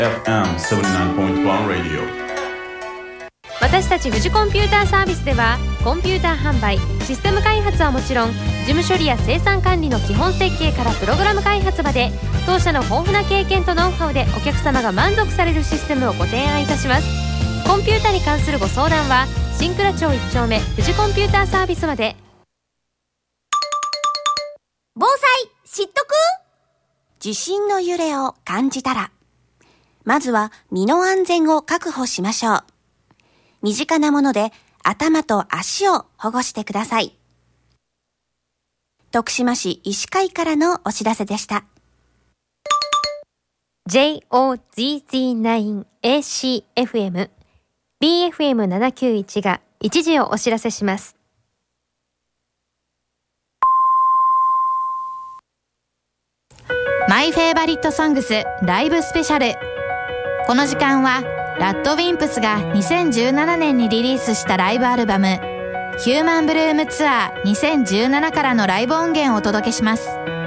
FM79.1 Radio。 私たち富士コンピューターサービスではコンピューター販売、システム開発はもちろん、事務処理や生産管理の基本設計からプログラム開発まで、当社の豊富な経験とノウハウでお客様が満足されるシステムをご提案いたします。コンピュータに関するご相談は新倉町1丁目富士コンピューターサービスまで。 防災知っとく？地震の揺れを感じたら、まずは身の安全を確保しましょう。身近なもので頭と足を保護してください。徳島市医師会からのお知らせでした。 JOZZ9ACFM BFM791 が一時をお知らせします。 マイフェイバリットソングスライブスペシャル。この時間はラッドウィンプスが2017年にリリースしたライブアルバムヒューマンブルームツアー2017からのライブ音源をお届けします。